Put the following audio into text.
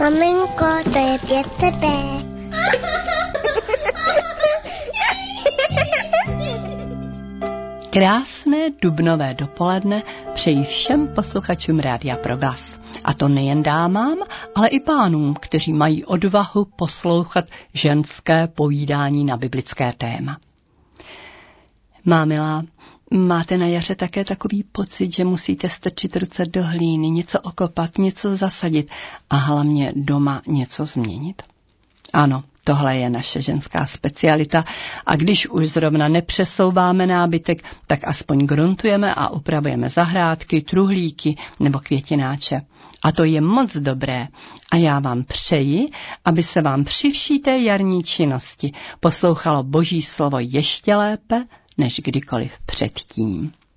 Maminko, to je 500B. Krásné dubnové dopoledne přeji všem posluchačům Rádia Proglas. A to nejen dámám, ale i pánům, kteří mají odvahu poslouchat ženské povídání na biblické téma. Má milá, máte na jaře také takový pocit, že musíte strčit ruce do hlíny, něco okopat, něco zasadit a hlavně doma něco změnit? Ano, tohle je naše ženská specialita a když už zrovna nepřesouváme nábytek, tak aspoň gruntujeme a upravujeme zahrádky, truhlíky nebo květináče. A to je moc dobré a já vám přeji, aby se vám při vší té jarní činnosti poslouchalo Boží slovo ještě lépe než kdykoliv předtím.